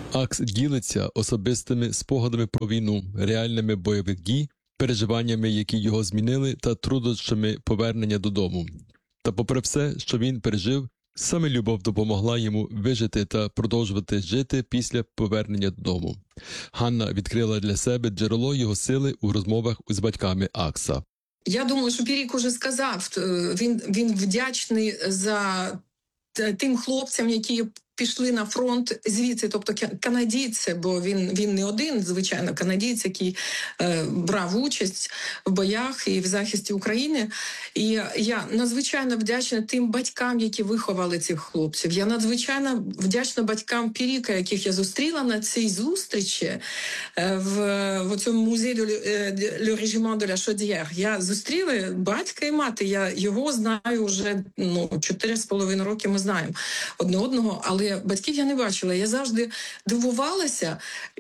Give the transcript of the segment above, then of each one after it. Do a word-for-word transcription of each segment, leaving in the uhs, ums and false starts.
Акс ділиться особистими спогадами про війну, реальними бойових дій, переживаннями, які його змінили, та труднощами повернення додому. Та попри все, що він пережив, саме любов допомогла йому вижити та продовжувати жити після повернення додому. Ганна відкрила для себе джерело його сили у розмовах з батьками Акса. Я думаю, що Пірік уже сказав, він, він вдячний за тим хлопцям, які пішли на фронт звідси, тобто канадійці, бо він, він не один, звичайно, канадієць, який е, брав участь в боях і в захисті України. І я надзвичайно вдячна тим батькам, які виховали цих хлопців. Я надзвичайно вдячна батькам Піріка, яких я зустріла на цій зустрічі е, в, в цьому музеї Le Régiment de la Chaudière. Я зустріла батька і мати. Я його знаю вже ну, чотири з половиною роки ми знаємо одне одного, але батьків я не бачила. Я завжди дивувалася,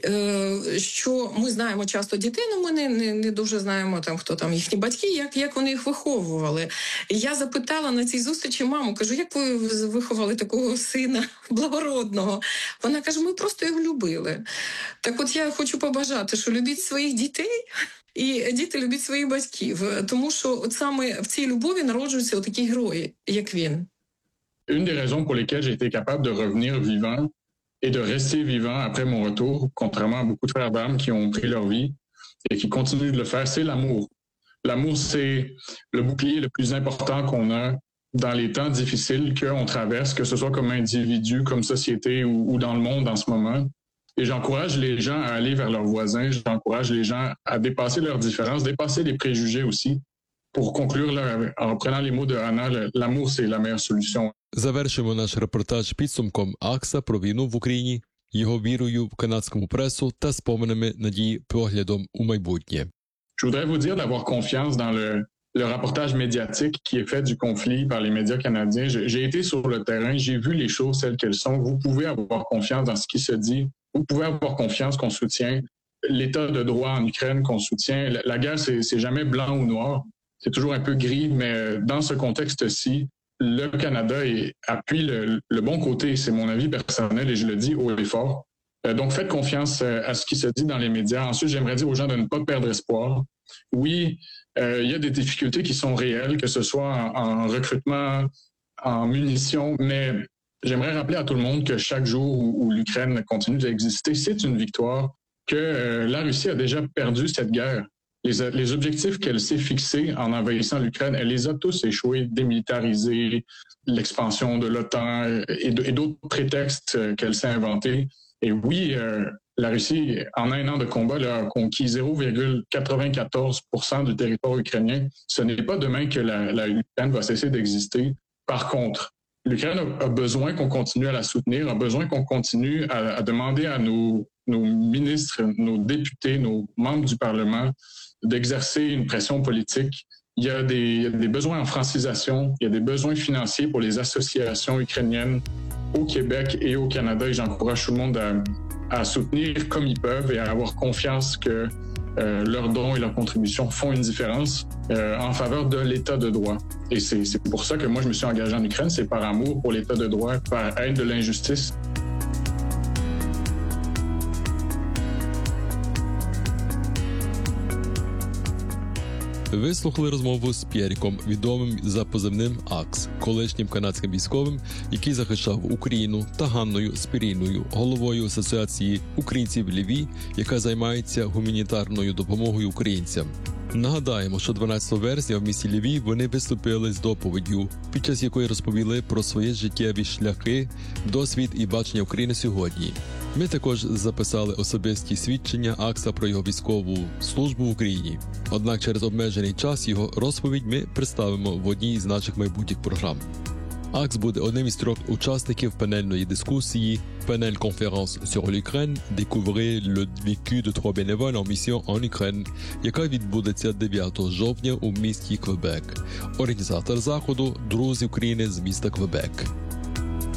що ми знаємо часто дітей, але ми не, не, не дуже знаємо, там, хто там їхні батьки, як, як вони їх виховували. І я запитала на цій зустрічі маму, кажу, як ви виховали такого сина благородного? Вона каже, ми просто його любили. Так от я хочу побажати, що любіть своїх дітей, і діти люблять своїх батьків. Тому що от саме в цій любові народжуються такі герої, як він. Une des raisons pour lesquelles j'ai été capable de revenir vivant et de rester vivant après mon retour, contrairement à beaucoup de frères d'armes qui ont pris leur vie et qui continuent de le faire, c'est l'amour. L'amour, c'est le bouclier le plus important qu'on a dans les temps difficiles qu'on traverse, que ce soit comme individu, comme société ou, ou dans le monde en ce moment. Et j'encourage les gens à aller vers leurs voisins, j'encourage les gens à dépasser leurs différences, dépasser les préjugés aussi. Pour conclure, là, en reprenant les mots de Anna, l'amour, c'est la meilleure solution. Завершимо наш репортаж підсумком Акса про війну в Україні, його вірою в канадському пресу та споминами надії поглядом у майбутнє. Je voudrais vous dire d'avoir confiance dans le, le rapportage médiatique qui est fait du conflit par les médias canadiens. J'ai été sur le terrain, j'ai vu les choses telles qu'elles sont. Vous pouvez avoir confiance dans ce qui se dit. Vous pouvez avoir confiance qu'on soutient l'état de droit en Ukraine, qu'on soutient. La, la guerre, c'est, c'est jamais blanc ou noir. C'est toujours un peu gris, mais dans ce contexte-ci, le Canada est, appuie le, le bon côté. C'est mon avis personnel et je le dis haut et fort. Euh, donc, faites confiance à ce qui se dit dans les médias. Ensuite, j'aimerais dire aux gens de ne pas perdre espoir. Oui, euh, il y a des difficultés qui sont réelles, que ce soit en, en recrutement, en munitions, mais j'aimerais rappeler à tout le monde que chaque jour où, où l'Ukraine continue d'exister, c'est une victoire, que euh, la Russie a déjà perdu cette guerre. Les, les objectifs qu'elle s'est fixés en envahissant l'Ukraine, elle les a tous échoués, démilitariser, l'expansion de l'OTAN et, et d'autres prétextes qu'elle s'est inventés. Et oui, euh, la Russie, en un an de combat, là, a conquis zéro virgule quatre-vingt-quatorze pour cent du territoire ukrainien. Ce n'est pas demain que la, la Ukraine va cesser d'exister. Par contre, l'Ukraine a, a besoin qu'on continue à la soutenir, a besoin qu'on continue à, à demander à nos, nos ministres, nos députés, nos membres du Parlement d'exercer une pression politique. Il y a des, il y a des besoins en francisation, il y a des besoins financiers pour les associations ukrainiennes au Québec et au Canada. Et j'encourage tout le monde à, à soutenir comme ils peuvent et à avoir confiance que euh, leurs dons et leurs contributions font une différence euh, en faveur de l'État de droit. Et c'est, c'est pour ça que moi je me suis engagé en Ukraine, c'est par amour pour l'État de droit, par haine de l'injustice. Ви слухали розмову з П'єріком, відомим за позивним Акс, колишнім канадським військовим, який захищав Україну, та Ганною Спірійною, головою Асоціації українців Львів, яка займається гуманітарною допомогою українцям. Нагадаємо, що дванадцятого вересня в місті Львів вони виступили з доповіддю, під час якої розповіли про свої життєві шляхи, досвід і бачення України сьогодні. Ми також записали особисті свідчення Акса про його військову службу в Україні. Однак через обмежений час його розповідь ми представимо в одній з наших майбутніх програм. Акс буде одним із трьох учасників панельної дискусії «Panel Conférence sur l'Ukraine. Découvrez le vécu de trois bénévoles en mission en Ukraine», яка відбудеться дев'ятого жовтня у місті Квебек. Організатор заходу – друзі України з міста Квебек.